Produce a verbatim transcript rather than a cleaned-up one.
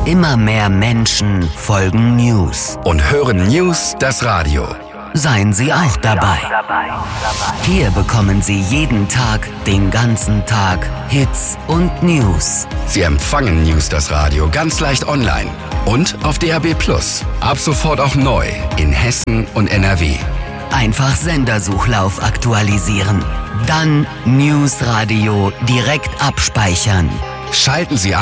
Immer mehr Menschen folgen News. Und hören News das Radio. Seien Sie auch dabei. Hier bekommen Sie jeden Tag, den ganzen Tag, Hits und News. Sie empfangen News das Radio ganz leicht online und auf D A B plus. Ab sofort auch neu in Hessen und N R W. Einfach Sendersuchlauf aktualisieren. Dann News Radio direkt abspeichern. Schalten Sie